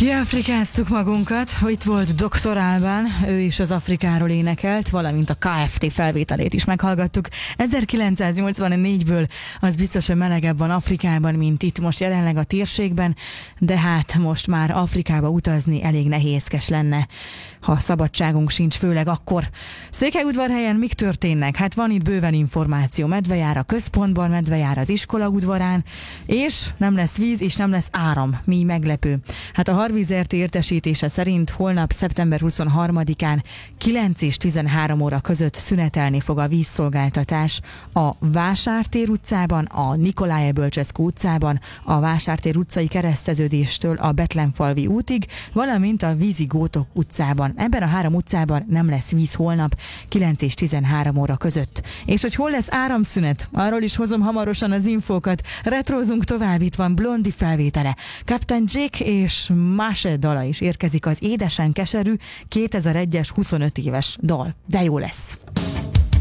Kiafrikáztuk magunkat, itt volt Dr. Alban, ő is az Afrikáról énekelt, valamint a KFT felvételét is meghallgattuk. 1984-ből az biztos, hogy melegebb van Afrikában, mint itt most jelenleg a térségben, de hát most már Afrikába utazni elég nehézkes lenne, ha szabadságunk sincs, főleg akkor. Székelyudvarhelyen mik történnek? Hát van itt bőven információ. Medve jár a központban, medve jár az iskola udvarán, és nem lesz víz, és nem lesz áram. Mi meglepő. Hát a Harvíz-Rt értesítése szerint holnap szeptember 23-án 9 és 13 óra között szünetelni fog a vízszolgáltatás a Vásártér utcában, a Nikolaj Bölcseszkó utcában, a Vásártér utcai kereszteződéstől a Betlenfalvi útig, valamint a Vízigótok utcában. Ebben a 3 utcában nem lesz víz holnap 9 és 13 óra között. És hogy hol lesz áramszünet? Arról is hozom hamarosan az infókat. Retrózunk tovább, itt van Blondi felvétele. Captain Jake és Mashe dala is érkezik, az édesen keserű 2001-es 25 éves dal. De jó lesz!